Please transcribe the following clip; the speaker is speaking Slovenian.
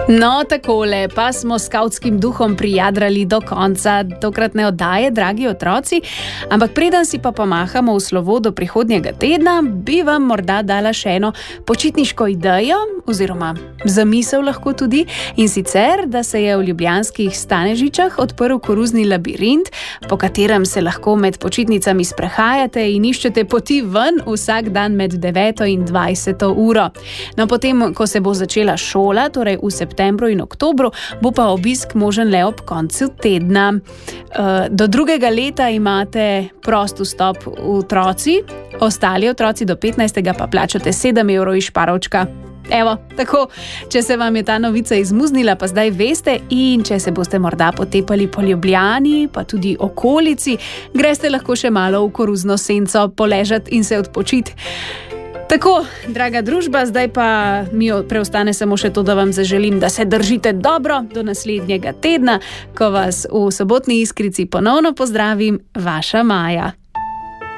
No, takole, pa smo s skavtskim duhom prijadrali do konca tokratne oddaje, dragi otroci, ampak preden si pa pomahamo v slovo do prihodnjega tedna, bi vam morda dala še eno počitniško idejo, oziroma zamisel lahko tudi, in sicer, da se je v ljubljanskih Stanežičah odprl koruzni labirint, po katerem se lahko med počitnicami sprehajate in iščete poti ven vsak dan med 9 in 20 uro. No, potem, ko se bo začela šola, torej v septembru in oktobru, bo pa obisk možen le ob koncu tedna. Do 2. leta imate prost vstop otroci, ostali otroci do 15. pa plačate 7 evrov iz šparovčka. Evo, tako, če se vam je ta novica izmuznila, pa zdaj veste, in če se boste morda potepali po Ljubljani, pa tudi okolici, greste lahko še malo v koruzno senco poležati in se odpočiti. Tako, draga družba, zdaj pa mi preostane samo še to, da vam zaželim, da se držite dobro do naslednjega tedna, ko vas v sobotni Iskrici ponovno pozdravim, vaša Maja.